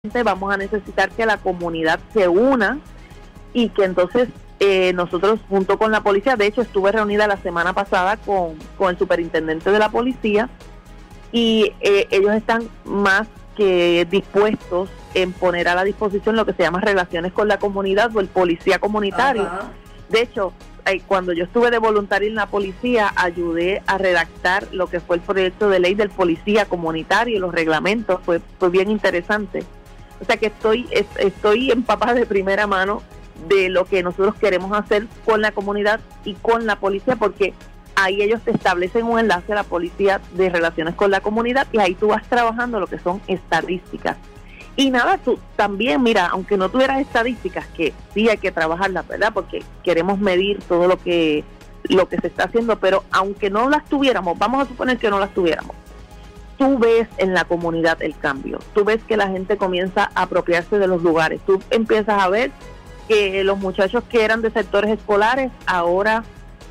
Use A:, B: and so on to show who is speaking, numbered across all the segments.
A: vamos a necesitar que la comunidad se una y que entonces nosotros junto con la policía, de hecho estuve reunida la semana pasada con el superintendente de la policía y ellos están más que dispuestos en poner a la disposición lo que se llama relaciones con la comunidad o el policía comunitario. Ajá. De hecho, cuando yo estuve de voluntaria en la policía, ayudé a redactar lo que fue el proyecto de ley del policía comunitario y los reglamentos, fue bien interesante. O sea que estoy empapada de primera mano de lo que nosotros queremos hacer con la comunidad y con la policía, porque ahí ellos te establecen un enlace a la policía de relaciones con la comunidad y ahí tú vas trabajando lo que son estadísticas. Y nada, tú también, mira, aunque no tuvieras estadísticas, que sí hay que trabajarlas, ¿verdad? Porque queremos medir todo lo que se está haciendo, pero aunque no las tuviéramos, vamos a suponer que no las tuviéramos, tú ves en la comunidad el cambio, tú ves que la gente comienza a apropiarse de los lugares, tú empiezas a ver que los muchachos que eran de sectores escolares ahora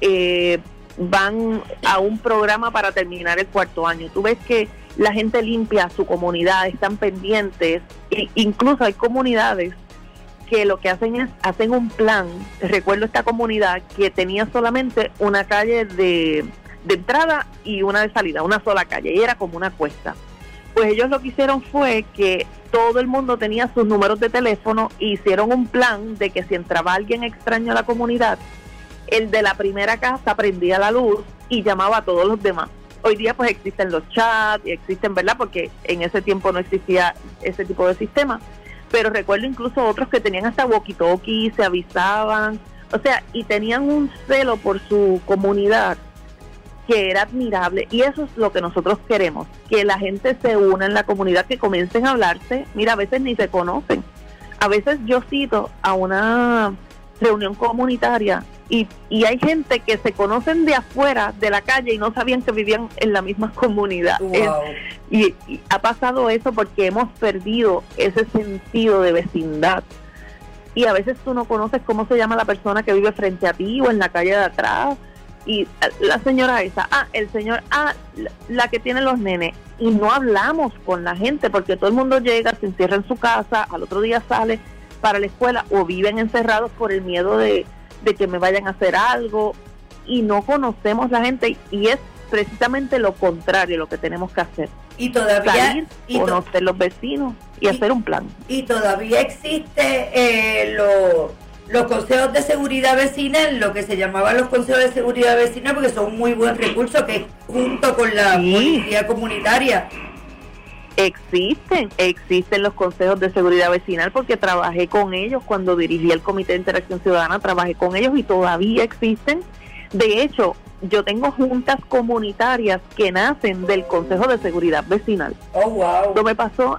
A: van a un programa para terminar el cuarto año, tú ves que la gente limpia su comunidad, están pendientes, incluso hay comunidades que lo que hacen un plan. Recuerdo esta comunidad que tenía solamente una calle de entrada y una de salida, una sola calle, y era como una cuesta. Pues ellos lo que hicieron fue que todo el mundo tenía sus números de teléfono e hicieron un plan de que si entraba alguien extraño a la comunidad, el de la primera casa prendía la luz y llamaba a todos los demás. Hoy día pues existen los chats y existen, ¿verdad? Porque en ese tiempo no existía ese tipo de sistema, pero recuerdo incluso otros que tenían hasta walkie-talkie, se avisaban, o sea, y tenían un celo por su comunidad que era admirable, y eso es lo que nosotros queremos, que la gente se una en la comunidad, que comiencen a hablarse. Mira, a veces ni se conocen, a veces yo cito a una reunión comunitaria y hay gente que se conocen de afuera de la calle y no sabían que vivían en la misma comunidad. Wow. Y ha pasado eso porque hemos perdido ese sentido de vecindad, y a veces tú no conoces cómo se llama la persona que vive frente a ti o en la calle de atrás, y la señora esa, el señor, la que tiene los nenes, y no hablamos con la gente porque todo el mundo llega, se encierra en su casa, al otro día sale para la escuela o viven encerrados por el miedo de que me vayan a hacer algo, y no conocemos la gente, y es precisamente lo contrario lo que tenemos que hacer.
B: Y todavía
A: salir, conocer los vecinos y hacer un plan.
B: Y todavía existe los consejos de seguridad vecinal, lo que se llamaban los consejos de seguridad vecinal, porque son un muy buen recurso que junto con la policía comunitaria.
A: Existen los consejos de seguridad vecinal, porque trabajé con ellos cuando dirigí el Comité de Interacción Ciudadana, trabajé con ellos y todavía existen. De hecho, yo tengo juntas comunitarias que nacen del Consejo de Seguridad Vecinal.
B: Oh, wow.
A: Esto me pasó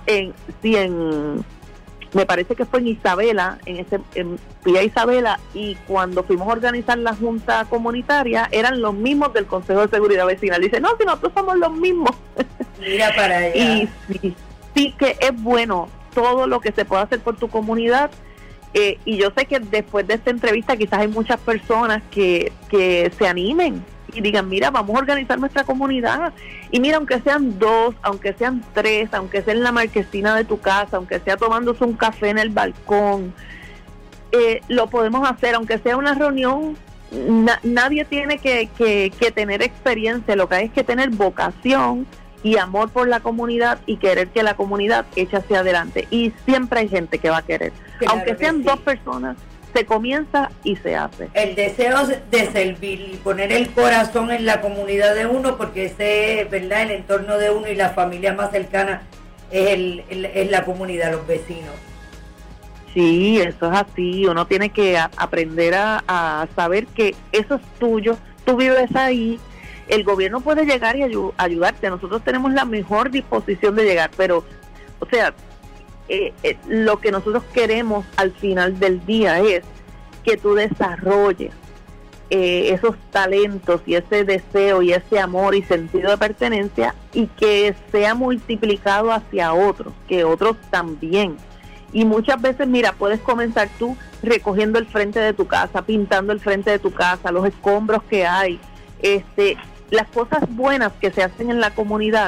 A: me parece que fue en Isabela, fui a Isabela, y cuando fuimos a organizar la junta comunitaria, eran los mismos del Consejo de Seguridad Vecinal. Dice, no, si nosotros somos los mismos.
B: Mira para allá.
A: Y sí que es bueno todo lo que se puede hacer por tu comunidad, y yo sé que después de esta entrevista quizás hay muchas personas que se animen y digan, mira, vamos a organizar nuestra comunidad, y mira, aunque sean 2, aunque sean 3, aunque sea en la marquesina de tu casa, aunque sea tomándose un café en el balcón, lo podemos hacer, aunque sea una reunión. Nadie tiene que tener experiencia, lo que hay es que tener vocación y amor por la comunidad y querer que la comunidad eche hacia adelante, y siempre hay gente que va a querer, claro, aunque sean 2 personas, se comienza y se hace.
B: El deseo de servir y poner el corazón en la comunidad de uno, porque ese, ¿verdad?, el entorno de uno y la familia más cercana es la comunidad, los vecinos.
A: Sí, eso es así. Uno tiene que aprender a saber que eso es tuyo, tú vives ahí. El gobierno puede llegar y ayudarte, nosotros tenemos la mejor disposición de llegar, pero, o sea, lo que nosotros queremos al final del día es que tú desarrolles esos talentos y ese deseo y ese amor y sentido de pertenencia, y que sea multiplicado hacia otros, que otros también. Y muchas veces, mira, puedes comenzar tú recogiendo el frente de tu casa, pintando el frente de tu casa, los escombros que hay, las cosas buenas que se hacen en la comunidad,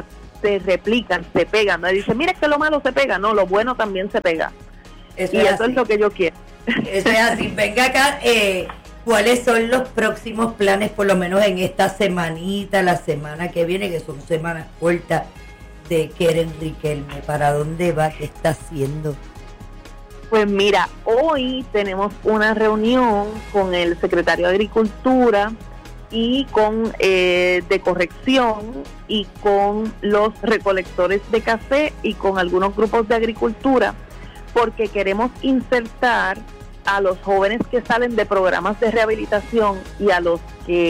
A: se replican, se pegan. No dicen, mira que lo malo se pega, no, lo bueno también se pega.
B: Eso
A: y eso es lo que yo quiero.
B: Eso es así. Venga acá, ¿cuáles son los próximos planes, por lo menos en esta semanita, la semana que viene, que son semanas cortas, de Keren Riquelme? ¿Para dónde va? ¿Qué está haciendo?
A: Pues mira, hoy tenemos una reunión con el secretario de Agricultura y con de corrección y con los recolectores de café y con algunos grupos de agricultura, porque queremos insertar a los jóvenes que salen de programas de rehabilitación y a los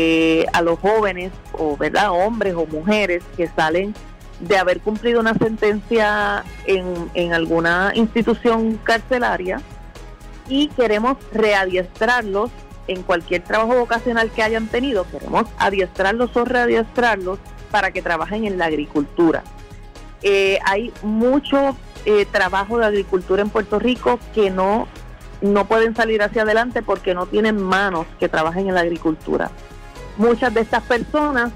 A: jóvenes, o verdad, hombres o mujeres que salen de haber cumplido una sentencia en alguna institución carcelaria, y queremos readiestrarlos en cualquier trabajo vocacional que hayan tenido. Queremos adiestrarlos o readiestrarlos para que trabajen en la agricultura. Hay mucho trabajo de agricultura en Puerto Rico que no pueden salir hacia adelante porque no tienen manos que trabajen en la agricultura. Muchas de estas personas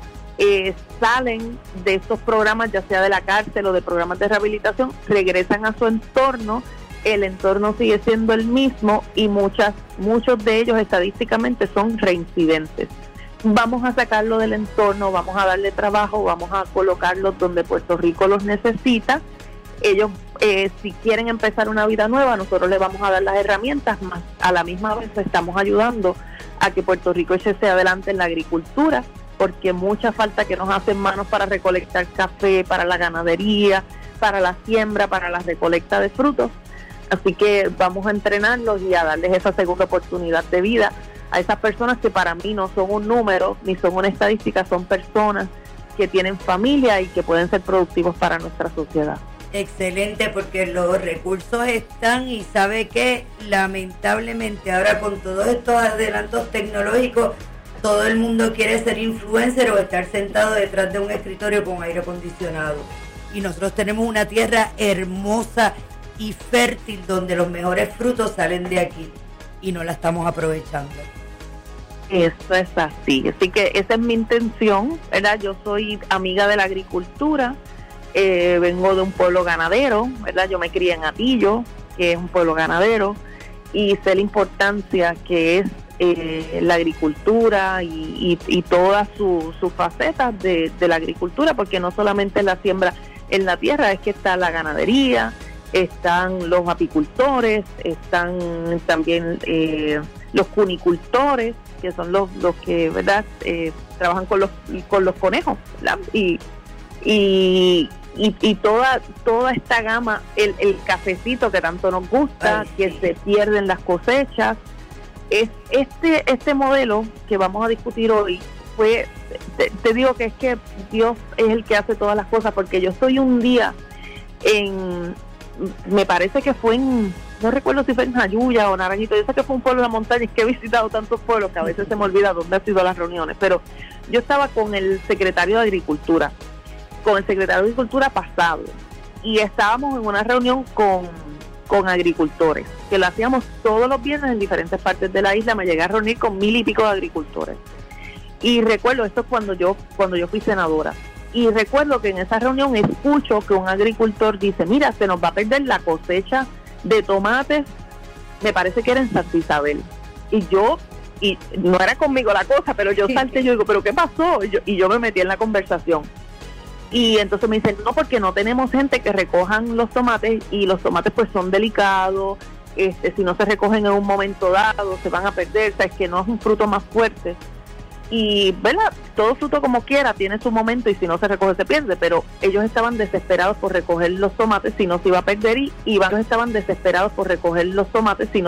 A: salen de estos programas, ya sea de la cárcel o de programas de rehabilitación, regresan a su entorno, el entorno sigue siendo el mismo y muchos de ellos estadísticamente son reincidentes. Vamos a sacarlo del entorno, vamos a darle trabajo, vamos a colocarlos donde Puerto Rico los necesita. Ellos, si quieren empezar una vida nueva, nosotros les vamos a dar las herramientas, más a la misma vez estamos ayudando a que Puerto Rico eche adelante en la agricultura, porque mucha falta que nos hacen manos para recolectar café, para la ganadería, para la siembra, para la recolecta de frutos. Así que vamos a entrenarlos y a darles esa segunda oportunidad de vida a esas personas que para mí no son un número ni son una estadística, son personas que tienen familia y que pueden ser productivos para nuestra sociedad.
B: Excelente, porque los recursos están, y sabe que lamentablemente ahora con todos estos adelantos tecnológicos todo el mundo quiere ser influencer o estar sentado detrás de un escritorio con aire acondicionado, y nosotros tenemos una tierra hermosa y fértil donde los mejores frutos salen de aquí y no la estamos aprovechando.
A: Eso es así que esa es mi intención, ¿verdad? Yo soy amiga de la agricultura, vengo de un pueblo ganadero, ¿verdad? Yo me crié en Atillo, que es un pueblo ganadero, y sé la importancia que es la agricultura y todas sus facetas de la agricultura, porque no solamente la siembra en la tierra, es que está la ganadería, están los apicultores, están también los cunicultores, que son los que, ¿verdad?, trabajan con los conejos, ¿verdad? Y toda esta gama, el cafecito que tanto nos gusta, que se pierden las cosechas. Es este modelo que vamos a discutir hoy te digo que es que Dios es el que hace todas las cosas, porque yo estoy un día me parece que fue no recuerdo si fue en Jayuya o Naranjito, yo sé que fue un pueblo de la montaña, es que he visitado tantos pueblos que a veces se me olvida dónde han sido las reuniones, pero yo estaba con el secretario de Agricultura, pasado, y estábamos en una reunión con agricultores, que lo hacíamos todos los viernes en diferentes partes de la isla. Me llegué a reunir con 1,000 y pico de agricultores, y recuerdo, esto es cuando yo fui senadora, y recuerdo que en esa reunión escucho que un agricultor dice, mira, se nos va a perder la cosecha de tomates, me parece que era en Santa Isabel, y no era conmigo la cosa, pero yo salté, yo digo, ¿pero qué pasó? Y yo me metí en la conversación. Y entonces me dicen, no, porque no tenemos gente que recojan los tomates, y los tomates pues son delicados, si no se recogen en un momento dado, se van a perder, o sea, es que no es un fruto más fuerte. Y, ¿verdad?, todo fruto como quiera tiene su momento, y si no se recoge se pierde, pero ellos estaban desesperados por recoger los tomates, si no se iba a perder, y ellos estaban desesperados por recoger los tomates, si no